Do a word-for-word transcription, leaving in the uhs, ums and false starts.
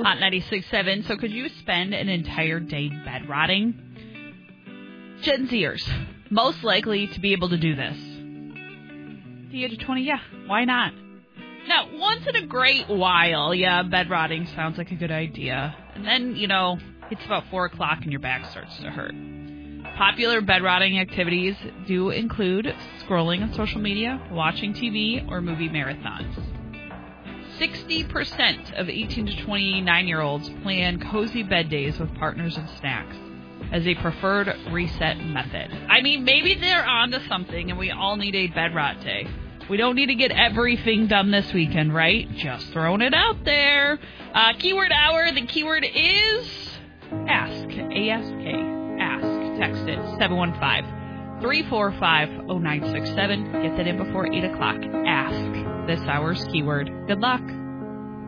Hot ninety-six point seven. So could you spend an entire day bed rotting? Gen Zers, most likely to be able to do this. The age of twenty, yeah, why not? Now, once in a great while, yeah, bed rotting sounds like a good idea. And then, you know, it's about four o'clock and your back starts to hurt. Popular bed rotting activities do include scrolling on social media, watching T V, or movie marathons. sixty percent of eighteen to twenty-nine-year-olds plan cozy bed days with partners and snacks as a preferred reset method. I mean, maybe they're onto something and we all need a bed rot day. We don't need to get everything done this weekend, right? Just throwing it out there. Uh, keyword hour, the keyword is ask, A S K, ask. Text it, seven one five, three four five, zero nine six seven. Get that in before eight o'clock. Ask this hour's keyword. Good luck.